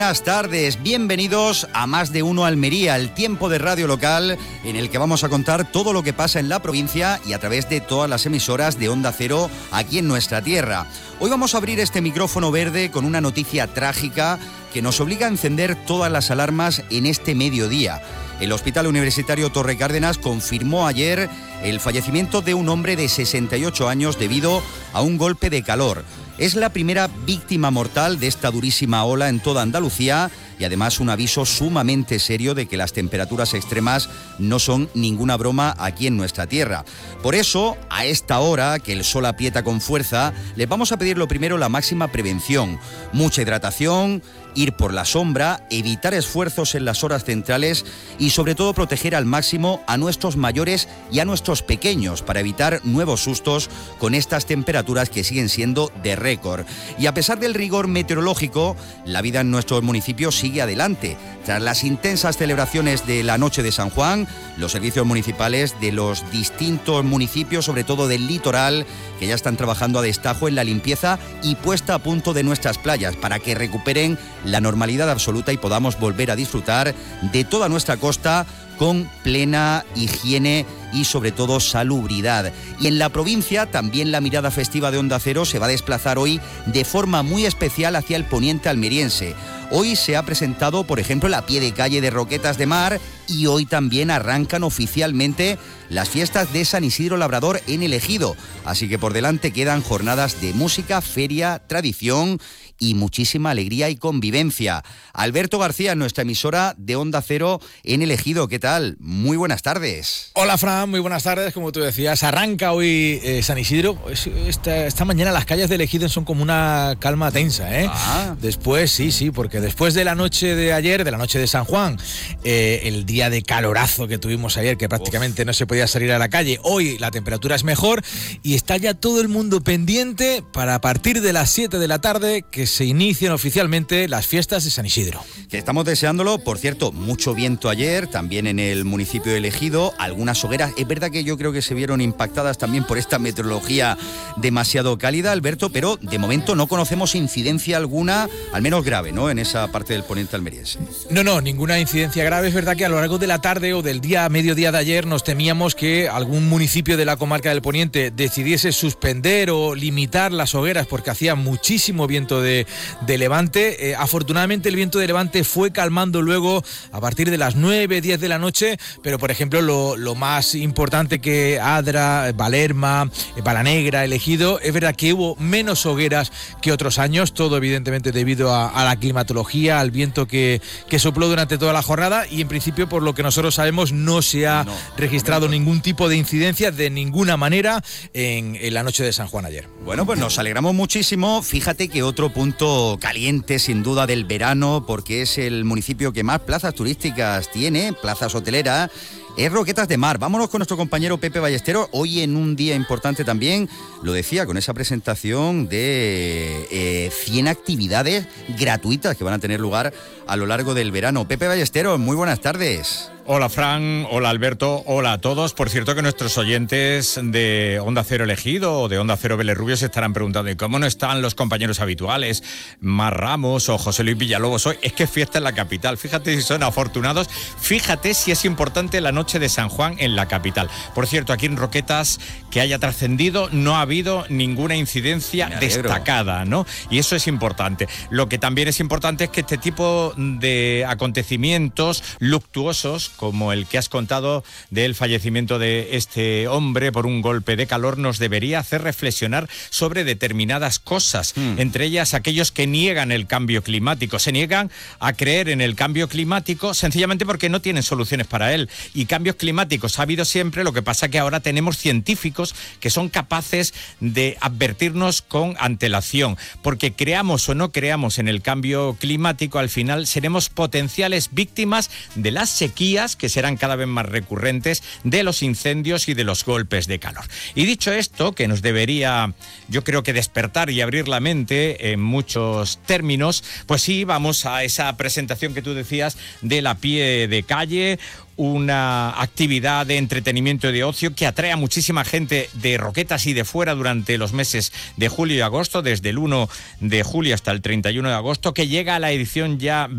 Buenas tardes, bienvenidos a Más de Uno Almería, el tiempo de radio local en el que vamos a contar todo lo que pasa en la provincia y a través de todas las emisoras de Onda Cero aquí en nuestra tierra. Hoy vamos a abrir este micrófono verde con una noticia trágica que nos obliga a encender todas las alarmas en este mediodía. El Hospital Universitario Torre Cárdenas confirmó ayer el fallecimiento de un hombre de 68 años debido a un golpe de calor. Es la primera víctima mortal de esta durísima ola en toda Andalucía y además un aviso sumamente serio de que las temperaturas extremas no son ninguna broma aquí en nuestra tierra. Por eso, a esta hora, que el sol aprieta con fuerza, les vamos a pedir lo primero la máxima prevención, mucha hidratación, ir por la sombra, evitar esfuerzos en las horas centrales y sobre todo proteger al máximo a nuestros mayores y a nuestros pequeños para evitar nuevos sustos con estas temperaturas que siguen siendo de récord. Y a pesar del rigor meteorológico, la vida en nuestros municipios sigue adelante. Tras las intensas celebraciones de la Noche de San Juan, los servicios municipales de los distintos municipios, sobre todo del litoral, que ya están trabajando a destajo en la limpieza y puesta a punto de nuestras playas para que recuperen la normalidad absoluta y podamos volver a disfrutar de toda nuestra costa con plena higiene y sobre todo salubridad. Y en la provincia también la mirada festiva de Onda Cero se va a desplazar hoy de forma muy especial hacia el poniente almeriense. Hoy se ha presentado, por ejemplo, la pie de calle de Roquetas de Mar y hoy también arrancan oficialmente las fiestas de San Isidro Labrador en el Ejido. Así que por delante quedan jornadas de música, feria, tradición y muchísima alegría y convivencia. Alberto García, nuestra emisora de Onda Cero en el Ejido. ¿Qué tal? Muy buenas tardes. Hola, Fran, muy buenas tardes. Como tú decías, arranca hoy San Isidro. Esta mañana las calles del Ejido son como una calma tensa, ¿eh? Después, sí, porque después de la noche de ayer, de la noche de San Juan, el día de calorazo que tuvimos ayer, que prácticamente no se podía salir a la calle, hoy la temperatura es mejor y está ya todo el mundo pendiente para a partir de las 7 de la tarde que se inician oficialmente las fiestas de San Isidro. Que estamos deseándolo, por cierto, mucho viento ayer, también en el municipio del Ejido, algunas hogueras, es verdad que yo creo que se vieron impactadas también por esta meteorología demasiado cálida, Alberto, pero de momento no conocemos incidencia alguna, al menos grave, ¿no?, en esa parte del poniente almeriense. No, ninguna incidencia grave. Es verdad que a lo largo de la tarde o del día, mediodía de ayer, nos temíamos que algún municipio de la comarca del Poniente decidiese suspender o limitar las hogueras porque hacía muchísimo viento de levante. Afortunadamente el viento de levante fue calmando luego a partir de las 9, 10 de la noche, pero por ejemplo lo más importante que Adra, Valerma, Palanegra, El Ejido, es verdad que hubo menos hogueras que otros años, todo evidentemente debido a la climatología, al viento que sopló durante toda la jornada y en principio por lo que nosotros sabemos no se ha registrado ningún tipo de incidencia de ninguna manera en la noche de San Juan ayer. Bueno, pues nos alegramos muchísimo. Fíjate que otro punto caliente sin duda del verano, porque es el municipio que más plazas turísticas tiene, plazas hoteleras, es Roquetas de Mar. Vámonos con nuestro compañero Pepe Ballesteros, hoy en un día importante también, lo decía, con esa presentación de 100 actividades gratuitas que van a tener lugar a lo largo del verano. Pepe Ballesteros, muy buenas tardes. Hola, Fran, hola, Alberto, hola a todos. Por cierto que nuestros oyentes de Onda Cero El Ejido o de Onda Cero Vélez Rubio se estarán preguntando ¿y cómo no están los compañeros habituales, Mar Ramos o José Luis Villalobos hoy? Es que es fiesta en la capital. Fíjate si son afortunados, fíjate si es importante la noche de San Juan en la capital. Por cierto, aquí en Roquetas, que haya trascendido, no ha habido ninguna incidencia destacada, ¿no? Y eso es importante. Lo que también es importante es que este tipo de acontecimientos luctuosos, como el que has contado del fallecimiento de este hombre por un golpe de calor, nos debería hacer reflexionar sobre determinadas cosas, entre ellas aquellos que niegan el cambio climático, se niegan a creer en el cambio climático sencillamente porque no tienen soluciones para él. Y cambios climáticos ha habido siempre, lo que pasa que ahora tenemos científicos que son capaces de advertirnos con antelación, porque creamos o no creamos en el cambio climático, al final seremos potenciales víctimas de las sequías que serán cada vez más recurrentes, de los incendios y de los golpes de calor. Y dicho esto, que nos debería, yo creo que despertar y abrir la mente en muchos términos, pues sí, vamos a esa presentación que tú decías de la pie de calle, una actividad de entretenimiento y de ocio que atrae a muchísima gente de Roquetas y de fuera durante los meses de julio y agosto, desde el 1 de julio hasta el 31 de agosto, que llega a la edición ya